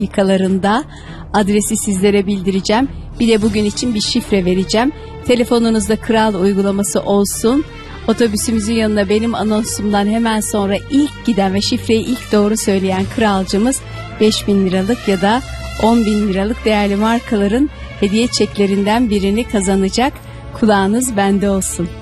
dakikalarında adresi sizlere bildireceğim. Bir de bugün için bir şifre vereceğim. Telefonunuzda Kral uygulaması olsun. Otobüsümüzün yanına benim anonsumdan hemen sonra ilk giden ve şifreyi ilk doğru söyleyen kralcımız 5.000 liralık ya da 10.000 liralık değerli markaların hediye çeklerinden birini kazanacak. Kulağınız bende olsun.